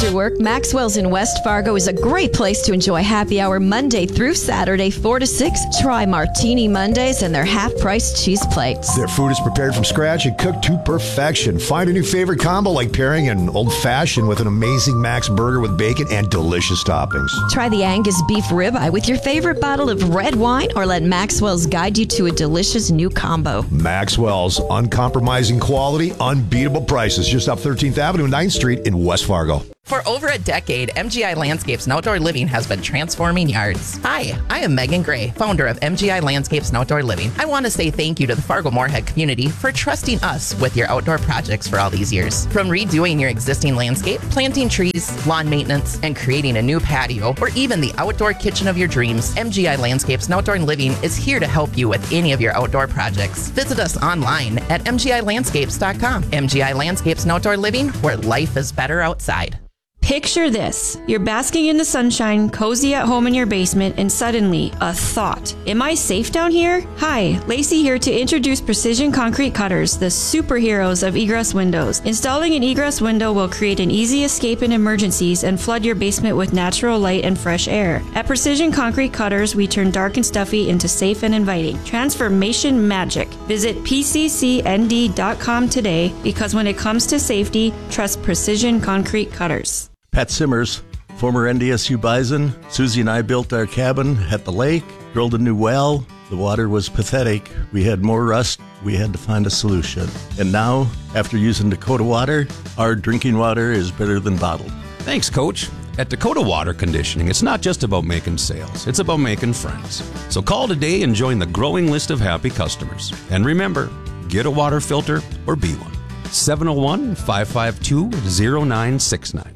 after work, Maxwell's in West Fargo is a great place to enjoy happy hour Monday through Saturday, four to six. Try Martini Mondays and their half-price cheese plates. Their food is prepared from scratch and cooked to perfection. Find a new favorite combo like pairing an old-fashioned with an amazing Max burger with bacon and delicious toppings. Try the Angus beef ribeye with your favorite bottle of red wine, or let Maxwell's guide you to a delicious new combo. Maxwell's, uncompromising quality, unbeatable prices. Just up thirteenth Avenue and ninth Street in West Fargo. For over a decade, M G I Landscapes and Outdoor Living has been transforming yards. Hi, I am Megan Gray, founder of M G I Landscapes and Outdoor Living. I want to say thank you to the Fargo-Moorhead community for trusting us with your outdoor projects for all these years. From redoing your existing landscape, planting trees, lawn maintenance, and creating a new patio, or even the outdoor kitchen of your dreams, M G I Landscapes and Outdoor Living is here to help you with any of your outdoor projects. Visit us online at m g i landscapes dot com. M G I Landscapes and Outdoor Living, where life is better outside. Picture this. You're basking in the sunshine, cozy at home in your basement, and suddenly, a thought. Am I safe down here? Hi, Lacey here to introduce Precision Concrete Cutters, the superheroes of egress windows. Installing an egress window will create an easy escape in emergencies and flood your basement with natural light and fresh air. At Precision Concrete Cutters, we turn dark and stuffy into safe and inviting. Transformation magic. Visit p c c n d dot com today, because when it comes to safety, trust Precision Concrete Cutters. Pat Simmers, former N D S U Bison. Susie and I built our cabin at the lake, drilled a new well. The water was pathetic. We had more rust. We had to find a solution. And now, after using Dakota Water, our drinking water is better than bottled. Thanks, Coach. At Dakota Water Conditioning, it's not just about making sales. It's about making friends. So call today and join the growing list of happy customers. And remember, get a water filter or be one. seven oh one, five five two, oh nine six nine.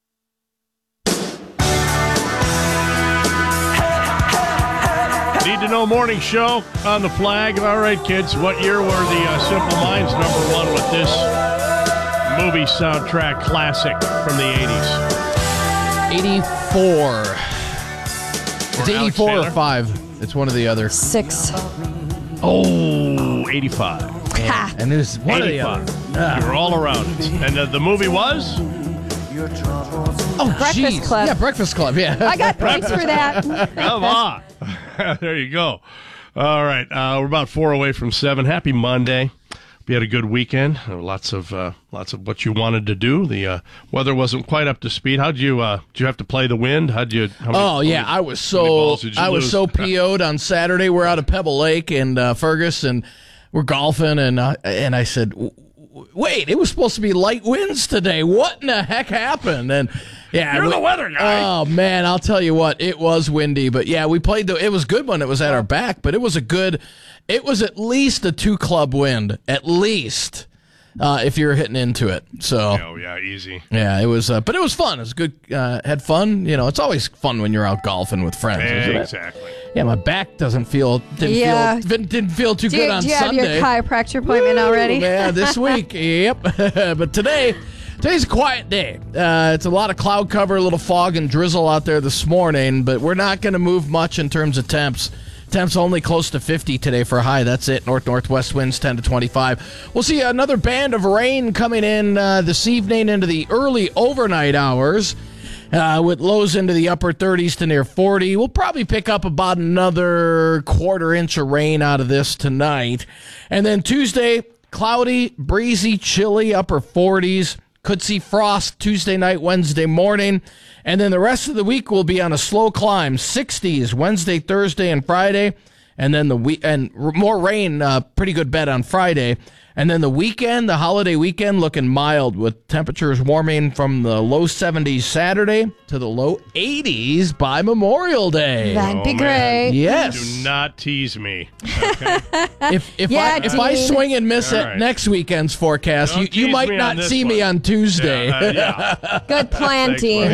Need to Know Morning Show on the flag. All right, kids, what year were the uh, Simple Minds number one with this movie soundtrack classic from the eighties? eighty-four. It's eighty-four or five. It's one or the other. Six. Oh, eighty-five. Ha. And it was one eighty-five. of the other. You were all around it. And uh, the movie was? Oh, Breakfast geez. Club. Yeah, Breakfast Club, yeah. I got points for that. Come on. There you go. All right. Uh, we're about four away from seven. Happy Monday. We had a good weekend. There were lots of uh, lots of what you wanted to do. The uh, weather wasn't quite up to speed. How'd you uh, did you have to play the wind? How'd you? How many, oh yeah, many, I was so I was lose? so P O'd on Saturday. We're out of Pebble Lake and uh, Fergus, and we're golfing, and uh, and I said, wait, it was supposed to be light winds today. What in the heck happened? And yeah, you're we, the weather guy. Oh man, I'll tell you what, it was windy, but yeah, we played the. It was good when it was at our back, but it was a good. It was at least a two club wind, at least. Uh, if you're hitting into it, so oh yeah, easy. Yeah, it was, uh, but it was fun. It was good. Uh, had fun. You know, it's always fun when you're out golfing with friends. Isn't it? Exactly. Yeah, my back doesn't feel didn't Yeah. feel didn't, didn't feel too Do good you, on do you have Sunday. your chiropractor appointment Woo, already? Yeah, this week. Yep. But today, today's a quiet day. Uh, it's a lot of cloud cover, a little fog and drizzle out there this morning, but we're not going to move much in terms of temps. Temps only close to fifty today for a high. That's it. North-northwest winds ten to twenty-five. We'll see another band of rain coming in uh, this evening into the early overnight hours uh, with lows into the upper thirties to near forty. We'll probably pick up about another quarter inch of rain out of this tonight. And then Tuesday, cloudy, breezy, chilly, upper forties. Could see frost Tuesday night, Wednesday morning. And then the rest of the week will be on a slow climb. sixties Wednesday, Thursday, and Friday. And then the week and more rain, uh, pretty good bet on Friday. And then the weekend, the holiday weekend, looking mild with temperatures warming from the low seventies Saturday to the low eighties by Memorial Day. That'd be Oh, man. great. Yes. Do not tease me. Okay. If if Yeah, I if I Dean. swing and miss All it right. next weekend's forecast, Don't you, you tease might me on not this see me one. on Tuesday. Yeah, uh, yeah. Good plan, Thanks, team.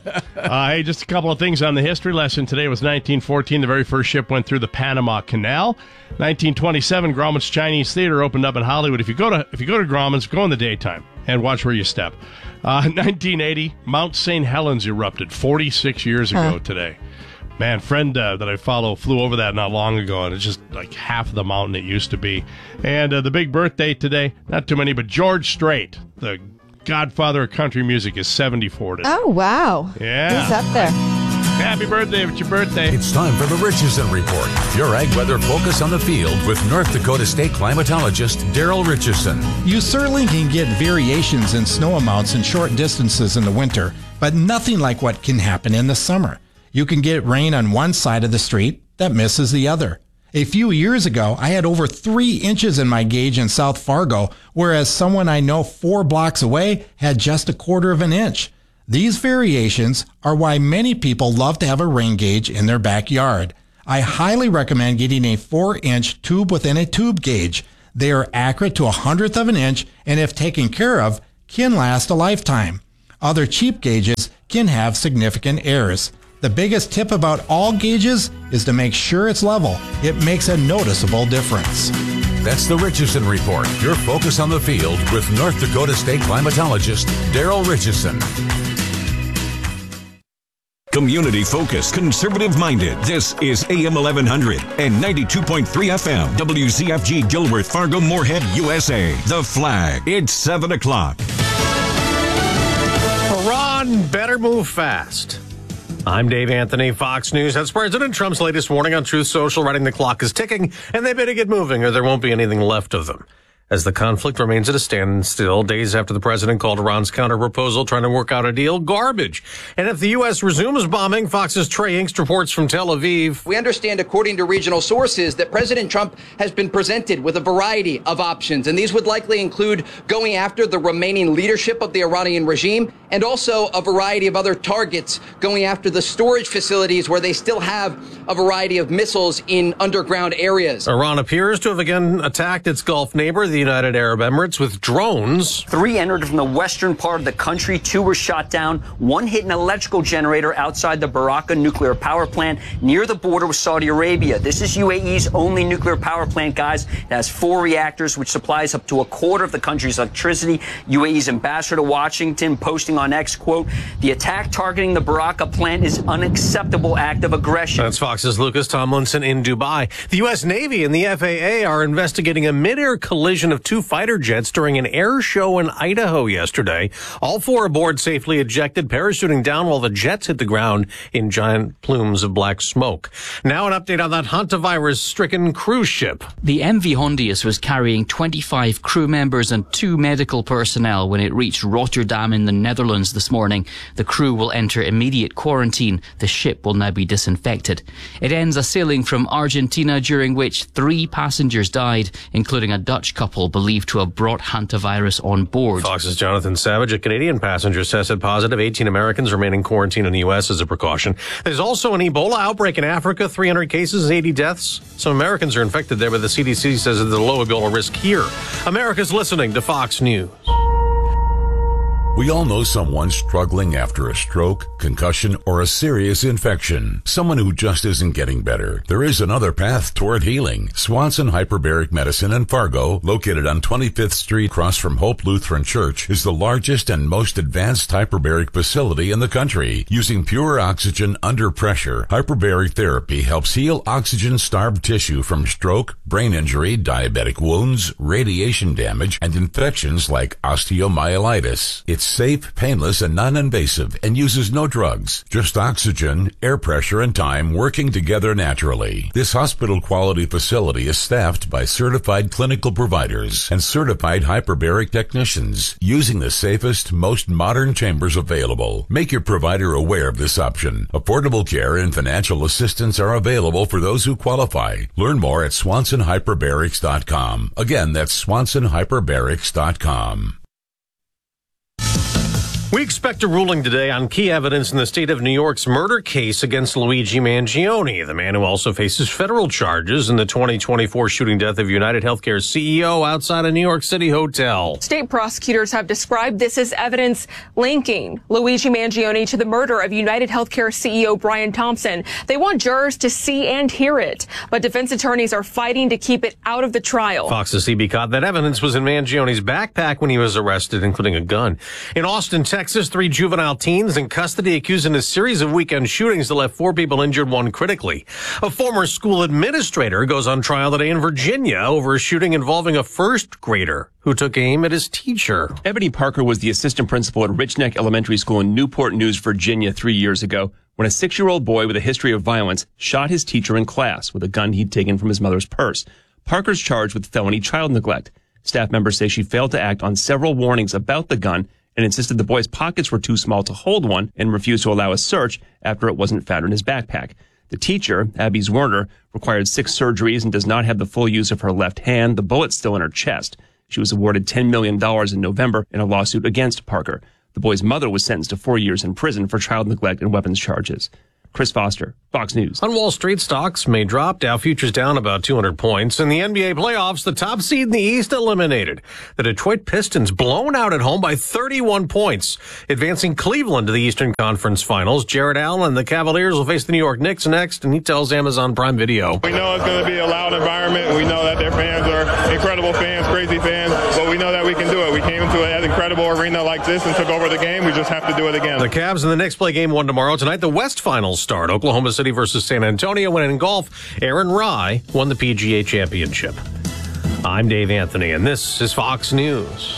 Uh, hey, just a couple of things on the history lesson. Today was nineteen fourteen. The very first ship went through the Panama Canal. nineteen twenty-seven, Grauman's Chinese Theater opened up in Hollywood. If you go to if you go to Grauman's, go in the daytime and watch where you step. Uh, nineteen eighty, Mount Saint Helens erupted forty-six years ago Huh. today. Man, friend uh, that I follow flew over that not long ago, and it's just like half the mountain it used to be. And uh, the big birthday today, not too many, but George Strait, the godfather of country music, is seventy-four today. Oh, wow. Yeah. He's up there. Happy birthday. It's your birthday. It's time for the Richardson Report. Your ag weather focus on the field with North Dakota State climatologist Daryl Richardson. You certainly can get variations in snow amounts in short distances in the winter, but nothing like what can happen in the summer. You can get rain on one side of the street that misses the other. A few years ago, I had over three inches in my gauge in South Fargo, whereas someone I know four blocks away had just a quarter of an inch. These variations are why many people love to have a rain gauge in their backyard. I highly recommend getting a four inch tube within a tube gauge. They are accurate to a hundredth of an inch and if taken care of, can last a lifetime. Other cheap gauges can have significant errors. The biggest tip about all gauges is to make sure it's level. It makes a noticeable difference. That's the Richardson Report, your focus on the field with North Dakota State climatologist Daryl Richardson. Community focused, conservative minded. This is A M eleven hundred and ninety-two point three F M. W Z F G Gilworth, Fargo, Moorhead, U S A. The Flag. It's seven o'clock. Iran better move fast. I'm Dave Anthony, Fox News. That's President Trump's latest warning on Truth Social, writing the clock is ticking, and they better get moving or there won't be anything left of them. As the conflict remains at a standstill days after the president called Iran's counter-proposal trying to work out a deal garbage. And if the U S resumes bombing, Fox's Trey Inkst reports from Tel Aviv. We understand, according to regional sources, that President Trump has been presented with a variety of options, and these would likely include going after the remaining leadership of the Iranian regime and also a variety of other targets, going after the storage facilities where they still have a variety of missiles in underground areas. Iran appears to have again attacked its Gulf neighbor, the United Arab Emirates, with drones. Three entered from the western part of the country. Two were shot down. One hit an electrical generator outside the Baraka nuclear power plant near the border with Saudi Arabia. This is U A E's only nuclear power plant, guys. It has four reactors, which supplies up to a quarter of the country's electricity. U A E's ambassador to Washington posting on X, quote, "The attack targeting the Baraka plant is unacceptable act of aggression." That's Fox's Lucas Tomlinson in Dubai. The U S Navy and the F A A are investigating a mid-air collision of two fighter jets during an air show in Idaho yesterday. All four aboard safely ejected, parachuting down while the jets hit the ground in giant plumes of black smoke. Now an update on that hantavirus-stricken cruise ship. The M V Hondius was carrying twenty-five crew members and two medical personnel when it reached Rotterdam in the Netherlands this morning. The crew will enter immediate quarantine. The ship will now be disinfected. It ends a sailing from Argentina during which three passengers died, including a Dutch couple believed to have brought hantavirus on board. Fox's Jonathan Savage, a Canadian passenger, tested positive. eighteen Americans remain in quarantine in the U S as a precaution. There's also an Ebola outbreak in Africa, three hundred cases, eighty deaths. Some Americans are infected there, but the C D C says there's a low Ebola risk here. America's listening to Fox News. We all know someone struggling after a stroke, concussion, or a serious infection. Someone who just isn't getting better. There is another path toward healing. Swanson Hyperbaric Medicine in Fargo, located on twenty-fifth Street across from Hope Lutheran Church, is the largest and most advanced hyperbaric facility in the country. Using pure oxygen under pressure, hyperbaric therapy helps heal oxygen-starved tissue from stroke, brain injury, diabetic wounds, radiation damage, and infections like osteomyelitis. It's safe, painless, and non-invasive, and uses no drugs, just oxygen, air pressure, and time working together naturally. This hospital-quality facility is staffed by certified clinical providers and certified hyperbaric technicians, using the safest, most modern chambers available. Make your provider aware of this option. Affordable care and financial assistance are available for those who qualify. Learn more at swanson hyperbarics dot com. Again, that's swanson hyperbarics dot com. We expect a ruling today on key evidence in the state of New York's murder case against Luigi Mangione, the man who also faces federal charges in the twenty twenty-four shooting death of United Healthcare C E O outside a New York City hotel. State prosecutors have described this as evidence linking Luigi Mangione to the murder of United Healthcare C E O Brian Thompson. They want jurors to see and hear it, but defense attorneys are fighting to keep it out of the trial. Fox's C B caught that evidence was in Mangione's backpack when he was arrested, including a gun. In Austin, Texas, Texas, three juvenile teens in custody accused in a series of weekend shootings that left four people injured, one critically. A former school administrator goes on trial today in Virginia over a shooting involving a first grader who took aim at his teacher. Ebony Parker was the assistant principal at Rich Neck Elementary School in Newport News, Virginia, three years ago, when a six-year-old boy with a history of violence shot his teacher in class with a gun he'd taken from his mother's purse. Parker's charged with felony child neglect. Staff members say she failed to act on several warnings about the gun and insisted the boy's pockets were too small to hold one and refused to allow a search after it wasn't found in his backpack. The teacher, Abby Zwerner, required six surgeries and does not have the full use of her left hand. The bullet's still in her chest. She was awarded ten million dollars in November in a lawsuit against Parker. The boy's mother was sentenced to four years in prison for child neglect and weapons charges. Chris Foster, Fox News. On Wall Street, stocks may drop. Dow futures down about two hundred points. In the N B A playoffs, the top seed in the East eliminated. The Detroit Pistons blown out at home by thirty-one points, advancing Cleveland to the Eastern Conference Finals. Jared Allen and the Cavaliers will face the New York Knicks next, and he tells Amazon Prime Video. We know it's going to be a loud environment. We know that their fans are incredible fans, crazy fans, but we know that we can do it. We came into an incredible arena like this and took over the game. We just have to do it again. The Cavs and the Knicks play game one tomorrow. Tonight, the West Finals start. Oklahoma City versus San Antonio. And in golf, Aaron Rai won the P G A Championship. I'm Dave Anthony, and this is Fox News.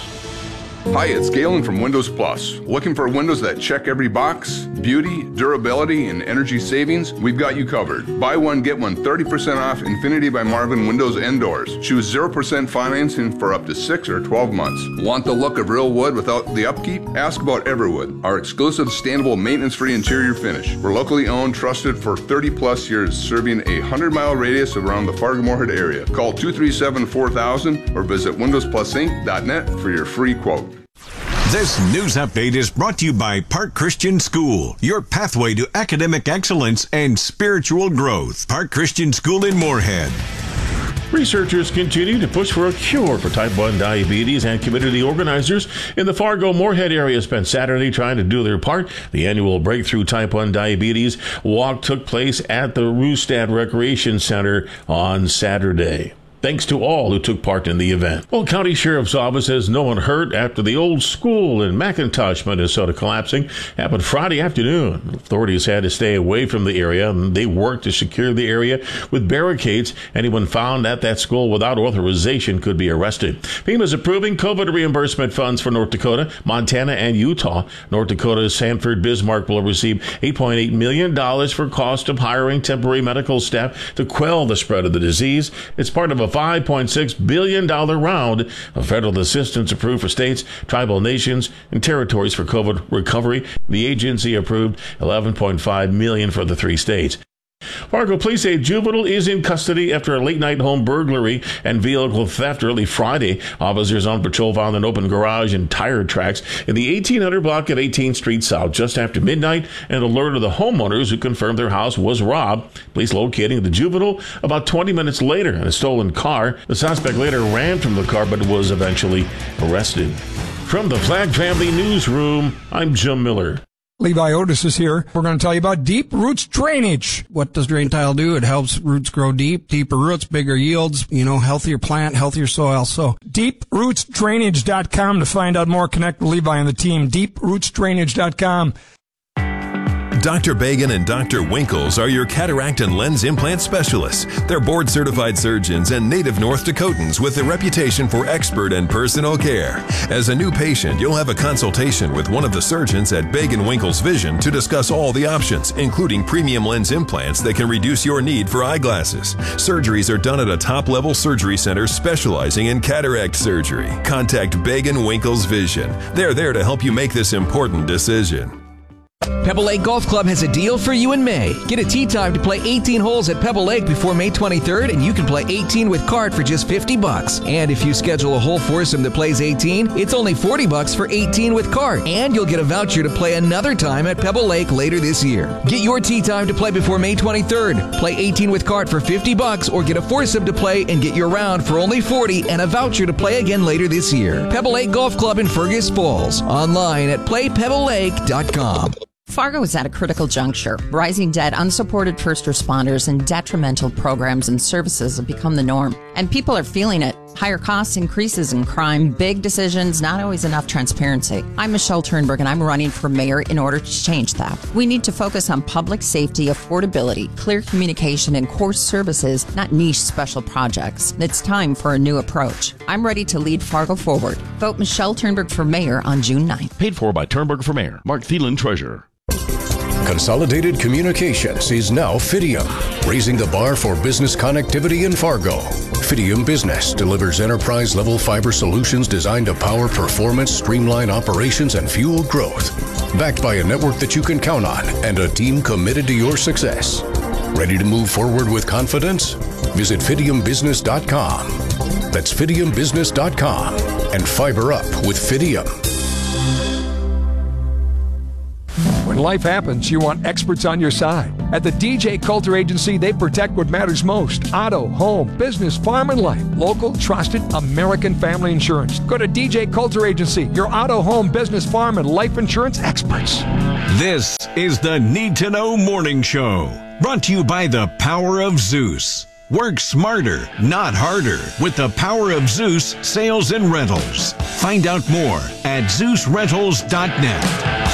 Hi, it's Galen from Windows Plus. Looking for windows that check every box? Beauty, durability, and energy savings? We've got you covered. Buy one, get one thirty percent off Infinity by Marvin windows and doors. Choose zero percent financing for up to six or twelve months. Want the look of real wood without the upkeep? Ask about Everwood, our exclusive standable maintenance-free interior finish. We're locally owned, trusted for thirty plus years, serving a one hundred mile radius around the Fargo-Moorhead area. Call two three seven, four thousand or visit windows plus inc dot net for your free quote. This news update is brought to you by Park Christian School, your pathway to academic excellence and spiritual growth. Park Christian School in Moorhead. Researchers continue to push for a cure for type one diabetes, and community organizers in the Fargo-Moorhead area spent Saturday trying to do their part. The annual Breakthrough Type one Diabetes Walk took place at the Rustad Recreation Center on Saturday. Thanks to all who took part in the event. Well, County Sheriff's Office says no one hurt after the old school in McIntosh, Minnesota collapsing happened Friday afternoon. Authorities had to stay away from the area, and they worked to secure the area with barricades. Anyone found at that school without authorization could be arrested. FEMA is approving COVID reimbursement funds for North Dakota, Montana, and Utah. North Dakota's Sanford Bismarck will receive eight point eight million dollars for cost of hiring temporary medical staff to quell the spread of the disease. It's part of a five point six billion dollars round of federal assistance approved for states, tribal nations, and territories for COVID recovery. The agency approved eleven point five million dollars for the three states. Fargo police say a juvenile is in custody after a late-night home burglary and vehicle theft early Friday. Officers on patrol found an open garage and tire tracks in the eighteen hundred block of eighteenth Street South just after midnight, and alerted the homeowners, who confirmed their house was robbed. Police locating the juvenile about twenty minutes later in a stolen car. The suspect later ran from the car but was eventually arrested. From the Flag Family Newsroom, I'm Jim Miller. Levi Otis is here. We're going to tell you about Deep Roots Drainage. What does Drain Tile do? It helps roots grow deep, deeper roots, bigger yields, you know, healthier plant, healthier soil. So deep roots drainage dot com to find out more. Connect with Levi and the team. deep roots drainage dot com. Doctor Bagan and Doctor Winkles are your cataract and lens implant specialists. They're board-certified surgeons and native North Dakotans with a reputation for expert and personal care. As a new patient, you'll have a consultation with one of the surgeons at Bagan Winkles Vision to discuss all the options, including premium lens implants that can reduce your need for eyeglasses. Surgeries are done at a top-level surgery center specializing in cataract surgery. Contact Bagan Winkles Vision. They're there to help you make this important decision. Pebble Lake Golf Club has a deal for you in May. Get a tee time to play eighteen holes at Pebble Lake before May twenty-third, and you can play eighteen with cart for just fifty bucks. And if you schedule a whole foursome that plays eighteen, it's only forty bucks for eighteen with cart. And you'll get a voucher to play another time at Pebble Lake later this year. Get your tee time to play before May twenty-third. Play eighteen with cart for fifty bucks, or get a foursome to play and get your round for only forty and a voucher to play again later this year. Pebble Lake Golf Club in Fergus Falls. Online at play pebble lake dot com. Fargo is at a critical juncture. Rising debt, unsupported first responders, and detrimental programs and services have become the norm. And people are feeling it. Higher costs, increases in crime, big decisions, not always enough transparency. I'm Michelle Turnberg, and I'm running for mayor in order to change that. We need to focus on public safety, affordability, clear communication, and core services, not niche special projects. It's time for a new approach. I'm ready to lead Fargo forward. Vote Michelle Turnberg for mayor on June ninth. Paid for by Turnberg for mayor. Mark Thielen, treasurer. Consolidated Communications is now Fidium, raising the bar for business connectivity in Fargo. Fidium Business delivers enterprise-level fiber solutions designed to power performance, streamline operations, and fuel growth. Backed by a network that you can count on and a team committed to your success. Ready to move forward with confidence? Visit Fidium Business dot com. That's Fidium Business dot com and fiber up with Fidium. When life happens, you want experts on your side. At the D J Coulter Agency, they protect what matters most. Auto, home, business, farm, and life. Local, trusted, American family insurance. Go to D J Coulter Agency, your auto, home, business, farm, and life insurance experts. This is the Need to Know Morning Show. Brought to you by the Power of Zeus. Work smarter, not harder, with the Power of Zeus Sales and Rentals. Find out more at Zeus Rentals dot net.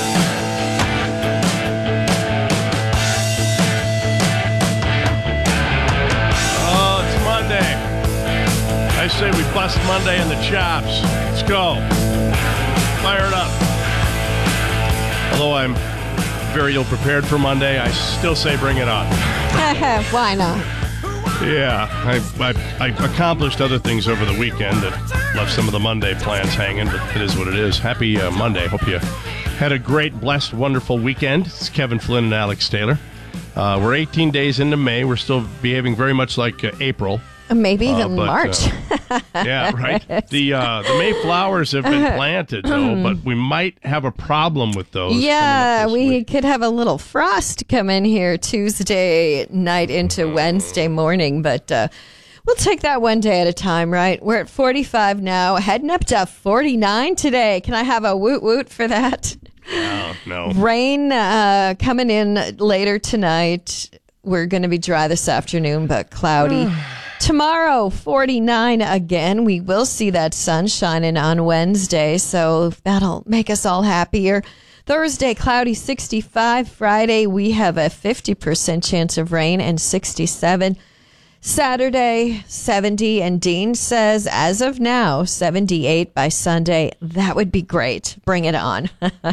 I say we bust Monday in the chops. Let's go. Fire it up. Although I'm very ill prepared for Monday, I still say bring it on. Why not? Yeah, I, I, I accomplished other things over the weekend that left some of the Monday plans hanging, but it is what it is. Happy uh, Monday. Hope you had a great, blessed, wonderful weekend. It's Kevin Flynn and Alex Taylor. Uh, we're eighteen days into May. We're still behaving very much like uh, April. Maybe even uh, but, March. Uh, yeah, right. The uh, the May flowers have been planted, though, but we might have a problem with those. Yeah, we week. could have a little frost come in here Tuesday night into mm-hmm. Wednesday morning, but uh, we'll take that one day at a time, right? We're at forty-five now, heading up to forty-nine today. Can I have a woot woot for that? No, no. Rain uh, coming in later tonight. We're going to be dry this afternoon, but cloudy. Tomorrow, forty-nine again. We will see that sun shining on Wednesday, so that'll make us all happier. Thursday, cloudy, sixty-five. Friday, we have a fifty percent chance of rain and sixty-seven. Saturday, seventy, and Dean says, as of now, seventy-eight by Sunday. That would be great. Bring it on.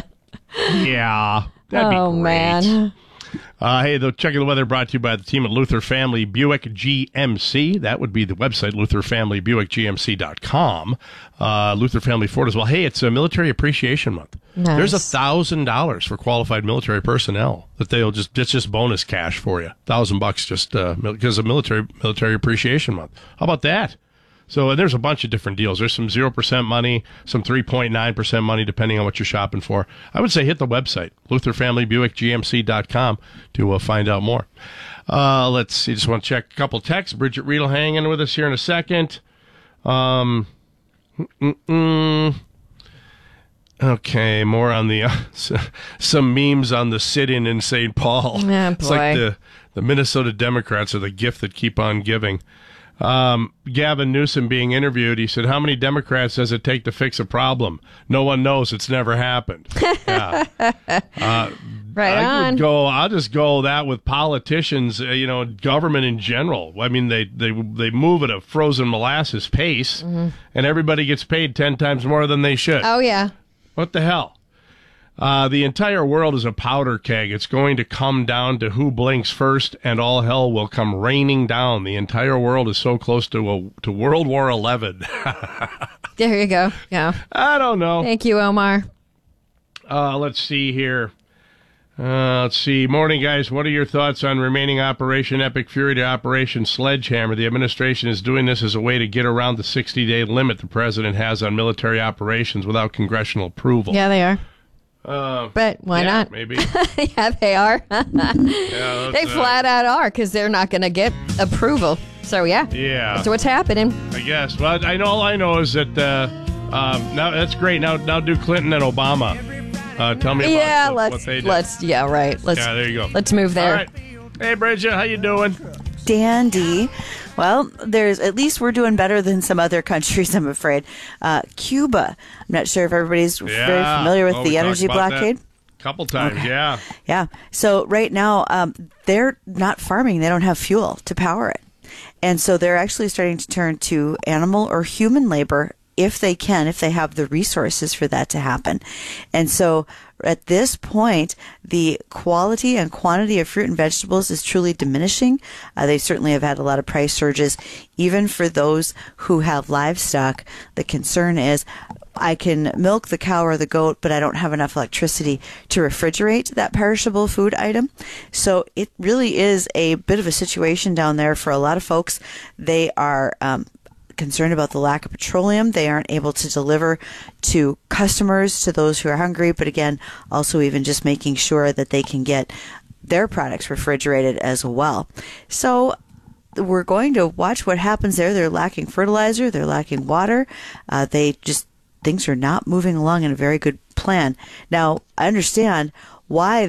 Yeah, that'd oh, be great. man. Uh, hey, the check of the weather brought to you by the team at Luther Family Buick G M C. That would be the website, Luther Family Buick G M C dot com. Uh, Luther Family Ford as well. Hey, it's a Military Appreciation Month. Nice. There's a thousand dollars for qualified military personnel that they'll just, it's just bonus cash for you. Thousand bucks just, uh, because of military, military appreciation month. How about that? So uh, there's a bunch of different deals. There's some zero percent money, some three point nine percent money, depending on what you're shopping for. I would say hit the website, Luther Family Buick G M C dot com, to uh, find out more. Uh, let's see. Just want to check a couple texts. Bridget Riedel hanging with us here in a second. Um, mm-mm. Okay, more on the, uh, some memes on the sit-in in Saint Paul. Oh, it's like the, the Minnesota Democrats are the gift that keep on giving. Um, Gavin Newsom being interviewed, he said, how many Democrats does it take to fix a problem? No one knows. It's never happened. Yeah. Uh, right I on. would go, I'll just go that with politicians, uh, you know, government in general. I mean, they, they, they move at a frozen molasses pace, mm-hmm. and everybody gets paid ten times more than they should. Oh, yeah. What the hell? Uh, the entire world is a powder keg. It's going to come down to who blinks first, and all hell will come raining down. The entire world is so close to a, to World War Eleven. There you go. Yeah. I don't know. Thank you, Omar. Uh, let's see here. Uh, let's see. Morning, guys. What are your thoughts on remaining Operation Epic Fury to Operation Sledgehammer? The administration is doing this as a way to get around the sixty-day limit the president has on military operations without congressional approval. Yeah, they are. Uh, but why yeah, not? Maybe. Yeah, they are. yeah, they flat out are, because they're not going to get approval. So, yeah. Yeah. That's what's happening. I guess. Well, I know all I know is that uh, uh, now that's great. Now, now do Clinton and Obama. Uh, tell me about yeah, what, let's, what they did. let's, yeah, right. Let's, yeah, there you go. Let's move there. All right. Hey, Bridget, how you doing? Dandy. Well, there's at least we're doing better than some other countries, I'm afraid. Uh, Cuba. I'm not sure if everybody's Yeah. very familiar with Oh, the we energy talked about that blockade. a couple times, Okay. yeah. Yeah. So right now, um, they're not farming. They don't have fuel to power it. And so they're actually starting to turn to animal or human labor if they can, if they have the resources for that to happen. And so at this point, the quality and quantity of fruit and vegetables is truly diminishing. Uh, they certainly have had a lot of price surges, even for those who have livestock. The concern is, I can milk the cow or the goat, but I don't have enough electricity to refrigerate that perishable food item. So it really is a bit of a situation down there for a lot of folks. They are um, concerned about the lack of petroleum. They aren't able to deliver to customers, to those who are hungry, but again, also even just making sure that they can get their products refrigerated as well. So we're going to watch what happens there. They're lacking fertilizer. They're lacking water. Uh, they just, things are not moving along in a very good plan. Now, I understand why